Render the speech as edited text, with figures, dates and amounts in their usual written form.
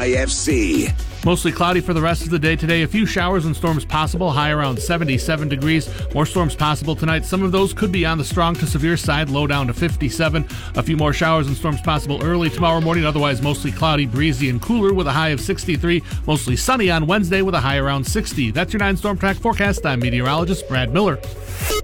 WIFC. Mostly cloudy for the rest of the day today. A few showers and storms possible, high around 77 degrees. More storms possible tonight. Some of those could be on the strong to severe side, low down to 57. A few more showers and storms possible early tomorrow morning. Otherwise, mostly cloudy, breezy, and cooler with a high of 63. Mostly sunny on Wednesday with a high around 60. That's your 9 Storm Track forecast. I'm meteorologist Brad Miller.